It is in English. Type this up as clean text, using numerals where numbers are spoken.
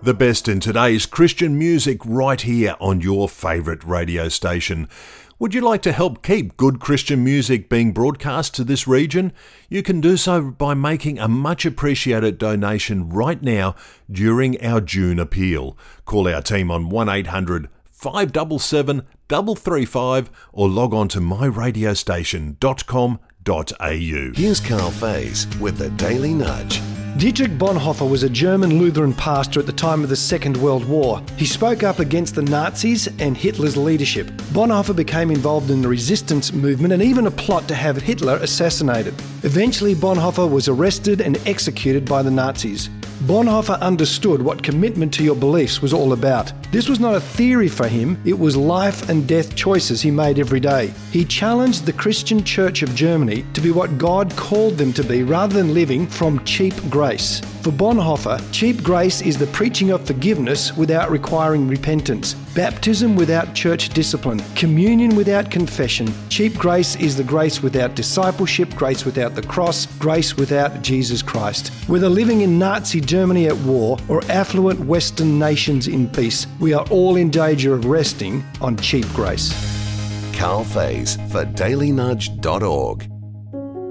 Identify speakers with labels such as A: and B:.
A: The best in today's Christian music right here on your favourite radio station. Would you like to help keep good Christian music being broadcast to this region? You can do so by making a much appreciated donation right now during our June appeal. Call our team on 1800 577 335 or log on to myradiostation.com.au.
B: Here's Carl Faze with the Daily Nudge.
C: Dietrich Bonhoeffer was a German Lutheran pastor at the time of the Second World War. He spoke up against the Nazis and Hitler's leadership. Bonhoeffer became involved in the resistance movement and even a plot to have Hitler assassinated. Eventually, Bonhoeffer was arrested and executed by the Nazis. Bonhoeffer understood what commitment to your beliefs was all about. This was not a theory for him, it was life and death choices he made every day. He challenged the Christian Church of Germany to be what God called them to be rather than living from cheap grace. For Bonhoeffer, cheap grace is the preaching of forgiveness without requiring repentance, baptism without church discipline, communion without confession. Cheap grace is the grace without discipleship, grace without the cross, grace without Jesus Christ. Whether living in Nazi Germany at war or affluent Western nations in peace, we are all in danger of resting on cheap grace.
B: Carl Faze for dailynudge.org.